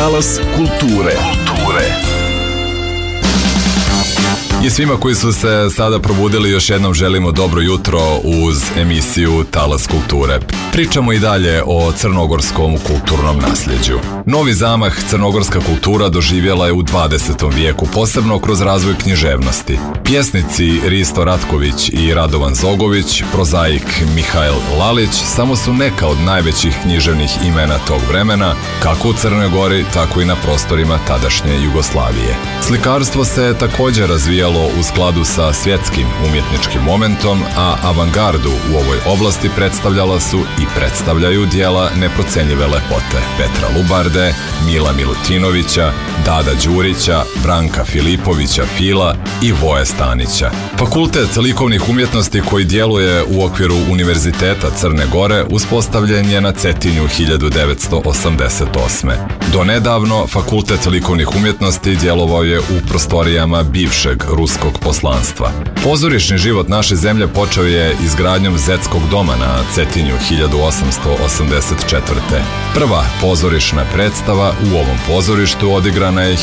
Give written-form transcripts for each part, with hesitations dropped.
Talas kulture. I svima koji su se sada probudili još jednom želimo dobro jutro uz emisiju Talas kulture. Pričamo i dalje o crnogorskom kulturnom nasljeđu. Novi zamah crnogorska kultura doživjela je u 20. vijeku, posebno kroz razvoj književnosti. Pjesnici Risto Ratković i Radovan Zogović, prozaik Mihajl Lalić samo su neka od najvećih književnih imena tog vremena, kako u Crnoj Gori, tako i na prostorima tadašnje Jugoslavije. Slikarstvo se također razvijalo u skladu sa svjetskim umjetničkim momentom, a avangardu u ovoj oblasti predstavljala su i predstavljaju dijela neprocenjive lepote Petra Lubarde, Mila Milutinovića, Dada Đurića, Branka Filipovića Fila i Voje Stanića. Fakultet likovnih umjetnosti koji djeluje u okviru Univerziteta Crne Gore uspostavljen je na Cetinju 1988. Do nedavno Fakultet likovnih umjetnosti djelovao je u prostorijama bivšeg ruskog poslanstva. Pozorišni život naše zemlje počeo je izgradnjom Zetskog doma na Cetinju 1884. Prva pozorišna predstava u ovom pozorištu odigrana je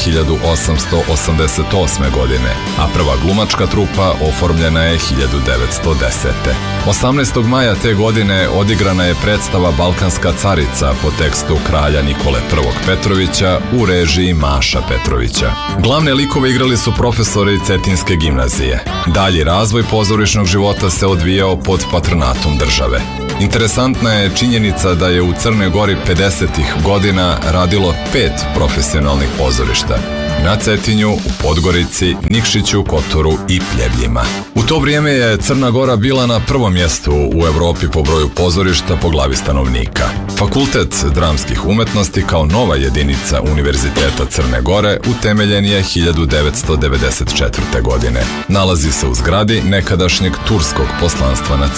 1888. godine, a prva glumačka trupa oformljena je 1910. 18. maja te godine odigrana je predstava Balkanska carica po tekstu kralja Nikole I. Petrovića u režiji Maša Petrovića. Glavne likove igrali su profesori Cetinske gimnazije. Dalji razvoj pozorišnog života se odvijao pod patronatom države. Interesantna je činjenica da je u Crnoj Gori 50-ih godina radilo 5 profesionalnih pozorišta. Na Cetinju, u Podgorici, Nikšiću, Kotoru i Pljevljima. U to vrijeme je Crna Gora bila na prvom mjestu u Evropi po broju pozorišta po glavi stanovnika. Fakultet dramskih umetnosti kao nova jedinica Univerziteta Crne Gore utemeljen je 1994. godine. Nalazi se u zgradi nekadašnjeg turskog poslanstva na